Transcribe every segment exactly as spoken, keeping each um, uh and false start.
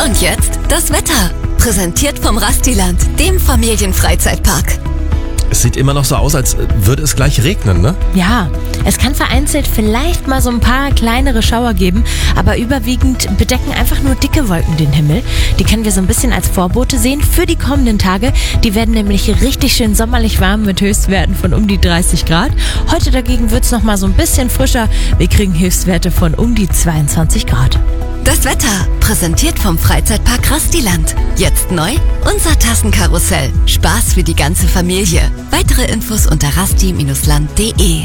Und jetzt das Wetter. Präsentiert vom Rastiland, dem Familienfreizeitpark. Es sieht immer noch so aus, als würde es gleich regnen, ne? Ja, es kann vereinzelt vielleicht mal so ein paar kleinere Schauer geben, aber überwiegend bedecken einfach nur dicke Wolken den Himmel. Die können wir so ein bisschen als Vorbote sehen für die kommenden Tage. Die werden nämlich richtig schön sommerlich warm mit Höchstwerten von um die dreißig Grad. Heute dagegen wird es noch mal so ein bisschen frischer. Wir kriegen Höchstwerte von um die zweiundzwanzig Grad. Das Wetter, präsentiert vom Freizeitpark Rastiland. Jetzt neu, unser Tassenkarussell. Spaß für die ganze Familie. Weitere Infos unter rasti Bindestrich land punkt de.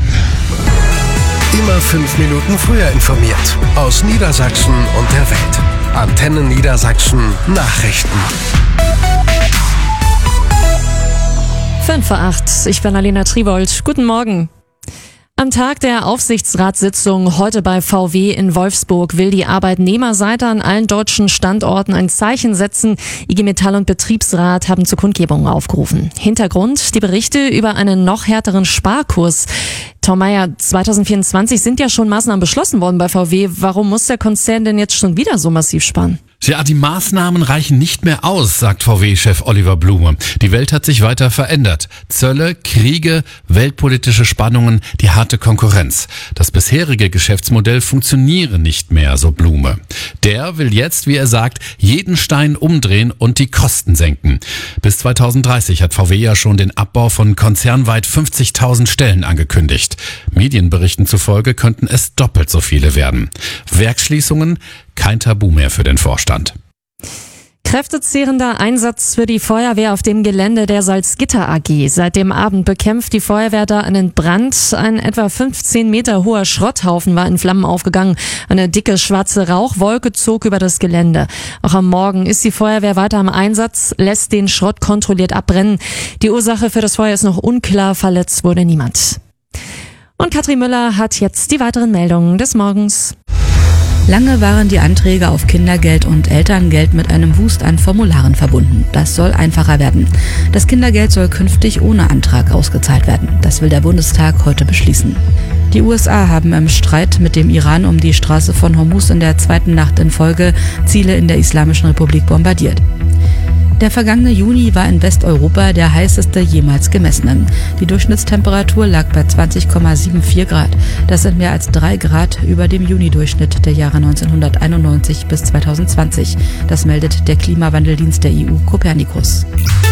Immer fünf Minuten früher informiert. Aus Niedersachsen und der Welt. Antenne Niedersachsen Nachrichten. fünf vor acht. Ich bin Alena Tribold. Guten Morgen. Am Tag der Aufsichtsratssitzung heute bei V W in Wolfsburg will die Arbeitnehmerseite an allen deutschen Standorten ein Zeichen setzen. I G Metall und Betriebsrat haben zur Kundgebung aufgerufen. Hintergrund: die Berichte über einen noch härteren Sparkurs. Tom Meyer, zwanzig vierundzwanzig sind ja schon Maßnahmen beschlossen worden bei V W. Warum muss der Konzern denn jetzt schon wieder so massiv sparen? Ja, die Maßnahmen reichen nicht mehr aus, sagt V W-Chef Oliver Blume. Die Welt hat sich weiter verändert. Zölle, Kriege, weltpolitische Spannungen, die harte Konkurrenz. Das bisherige Geschäftsmodell funktioniere nicht mehr, so Blume. Der will jetzt, wie er sagt, jeden Stein umdrehen und die Kosten senken. Bis zweitausenddreißig hat V W ja schon den Abbau von konzernweit fünfzigtausend Stellen angekündigt. Medienberichten zufolge könnten es doppelt so viele werden. Werksschließungen? Kein Tabu mehr für den Vorstand. Kräftezehrender Einsatz für die Feuerwehr auf dem Gelände der Salzgitter A G. Seit dem Abend bekämpft die Feuerwehr da einen Brand. Ein etwa fünfzehn Meter hoher Schrotthaufen war in Flammen aufgegangen. Eine dicke schwarze Rauchwolke zog über das Gelände. Auch am Morgen ist die Feuerwehr weiter am Einsatz, lässt den Schrott kontrolliert abbrennen. Die Ursache für das Feuer ist noch unklar, verletzt wurde niemand. Und Katrin Müller hat jetzt die weiteren Meldungen des Morgens. Lange waren die Anträge auf Kindergeld und Elterngeld mit einem Wust an Formularen verbunden. Das soll einfacher werden. Das Kindergeld soll künftig ohne Antrag ausgezahlt werden. Das will der Bundestag heute beschließen. Die U S A haben im Streit mit dem Iran um die Straße von Hormuz in der zweiten Nacht in Folge Ziele in der Islamischen Republik bombardiert. Der vergangene Juni war in Westeuropa der heißeste jemals gemessene. Die Durchschnittstemperatur lag bei zwanzig Komma vierundsiebzig Grad. Das sind mehr als drei Grad über dem Juni-Durchschnitt der Jahre neunzehnhunderteinundneunzig bis zweitausendzwanzig. Das meldet der Klimawandeldienst der E U Copernicus.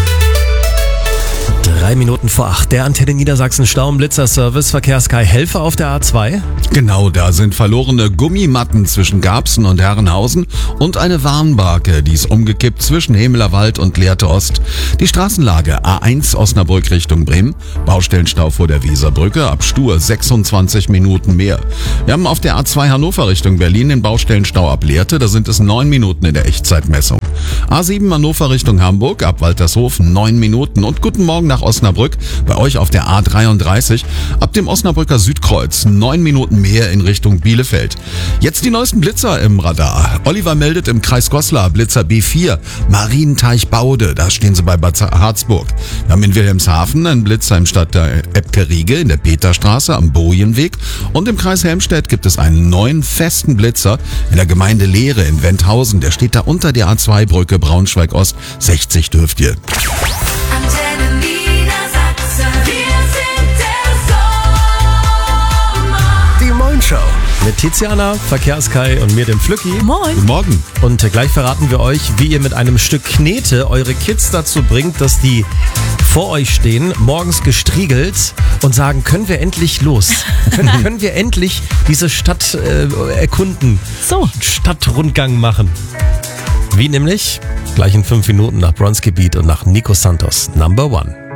Drei Minuten vor acht. Der Antenne Niedersachsen Stau- und Blitzer-Service. Verkehrssky Helfer auf der A zwei. Genau, da sind verlorene Gummimatten zwischen Garbsen und Herrenhausen und eine Warnbarke, die ist umgekippt zwischen Hemelerwald und Lehrte Ost. Die Straßenlage A eins Osnabrück Richtung Bremen. Baustellenstau vor der Weserbrücke, ab Stur sechsundzwanzig Minuten mehr. Wir haben auf der A zwei Hannover Richtung Berlin den Baustellenstau ab Lehrte, da sind es neun Minuten in der Echtzeitmessung. A sieben Hannover Richtung Hamburg, ab Waltershofen neun Minuten. Und guten Morgen nach Osnabrück, bei euch auf der A dreiunddreißig, ab dem Osnabrücker Südkreuz neun Minuten mehr in Richtung Bielefeld. Jetzt die neuesten Blitzer im Radar. Oliver meldet im Kreis Goslar Blitzer B vier, Marienteich Baude, da stehen sie bei Bad Harzburg. Wir haben in Wilhelmshaven einen Blitzer im Stadtteil Ebke-Riege in der Peterstraße am Bojenweg und im Kreis Helmstedt gibt es einen neuen festen Blitzer in der Gemeinde Lehre in Wendhausen. Der steht da unter der A zwei Brücke Braunschweig-Ost, sechzig dürft ihr. Show. Mit Tiziana, Verkehrssky und mir, dem Flücki. Moin. Guten Morgen. Und gleich verraten wir euch, wie ihr mit einem Stück Knete eure Kids dazu bringt, dass die vor euch stehen, morgens gestriegelt und sagen, können wir endlich los? können, können wir endlich diese Stadt äh, erkunden? So. Stadtrundgang machen. Wie nämlich? Gleich in fünf Minuten nach Bronski Beat und nach Nico Santos. Number One.